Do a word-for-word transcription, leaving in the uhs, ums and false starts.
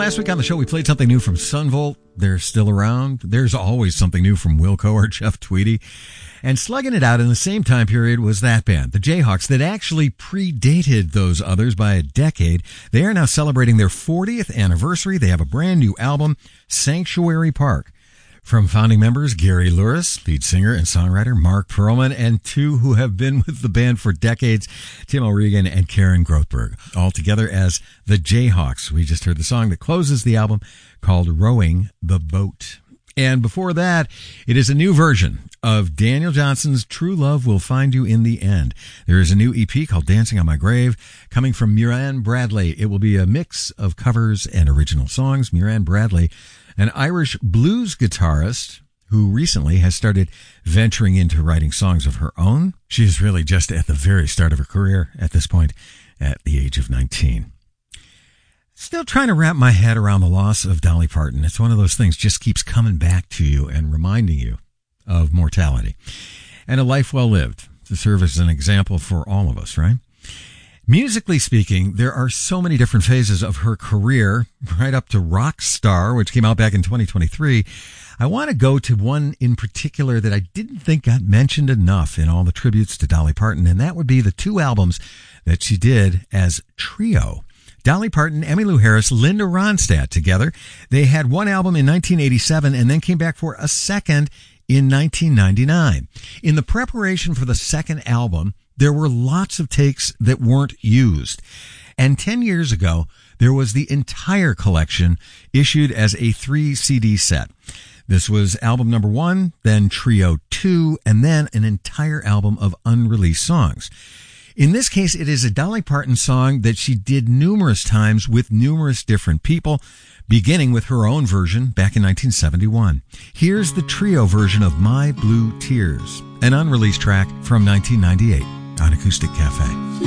last week on the show, we played something new from Sunvolt. They're still around. There's always something new from Wilco or Jeff Tweedy. And slugging it out in the same time period was that band, the Jayhawks, that actually predated those others by a decade. They are now celebrating their fortieth anniversary. They have a brand new album, Sanctuary Park. From founding members Gary Louris, lead singer and songwriter Mark Perlman, and two who have been with the band for decades, Tim O'Regan and Karen Grothberg, all together as the Jayhawks. We just heard the song that closes the album called Rowing the Boat. And before that, it is a new version of Daniel Johnson's True Love Will Find You in the End. There is a new E P called Dancing on My Grave coming from Muran Bradley. It will be a mix of covers and original songs. Muran Bradley, an Irish blues guitarist who recently has started venturing into writing songs of her own. She is really just at the very start of her career at this point, at the age of nineteen. Still trying to wrap my head around the loss of Dolly Parton. It's one of those things just keeps coming back to you and reminding you of mortality and a life well lived to serve as an example for all of us, right? Musically speaking, there are so many different phases of her career, right up to Rock Star, which came out back in twenty twenty-three. I want to go to one in particular that I didn't think got mentioned enough in all the tributes to Dolly Parton, and that would be the two albums that she did as trio. Dolly Parton, Emmylou Harris, Linda Ronstadt together. They had one album in nineteen eighty-seven and then came back for a second in nineteen ninety-nine. In the preparation for the second album, there were lots of takes that weren't used. And ten years ago, there was the entire collection issued as a three C D set. This was album number one, then trio two, and then an entire album of unreleased songs. In this case, it is a Dolly Parton song that she did numerous times with numerous different people, beginning with her own version back in nineteen seventy-one. Here's the trio version of My Blue Tears, an unreleased track from nineteen ninety-eight on Acoustic Cafe.